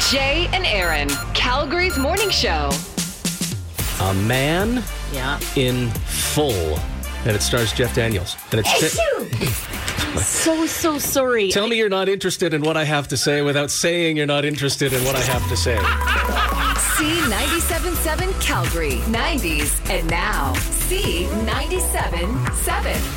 Jay and Aaron, Calgary's morning show. A Man in Full. And it stars Jeff Daniels. And it's So sorry. Tell me you're not interested in what I have to say without saying you're not interested in what I have to say. C97.7 Calgary, 90s, and now C97.7.